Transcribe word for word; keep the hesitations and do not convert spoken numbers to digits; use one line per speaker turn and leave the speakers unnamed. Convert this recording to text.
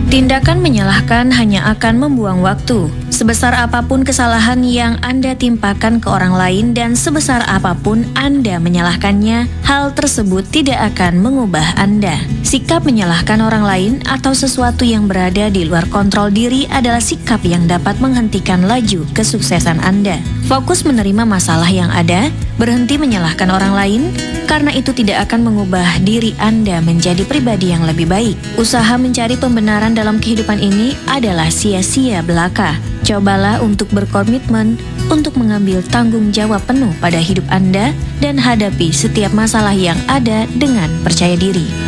Tindakan menyalahkan hanya akan membuang waktu. Sebesar apapun kesalahan yang Anda timpakan ke orang lain dan sebesar apapun Anda menyalahkannya, hal tersebut tidak akan mengubah Anda. Sikap menyalahkan orang lain atau sesuatu yang berada di luar kontrol diri adalah sikap yang dapat menghentikan laju kesuksesan Anda. Fokus menerima masalah yang ada, berhenti menyalahkan orang lain, karena itu tidak akan mengubah diri Anda menjadi pribadi yang lebih baik. Usaha mencari pembenaran dalam kehidupan ini adalah sia-sia belaka. Cobalah untuk berkomitmen untuk mengambil tanggung jawab penuh pada hidup Anda dan hadapi setiap masalah yang ada dengan percaya diri.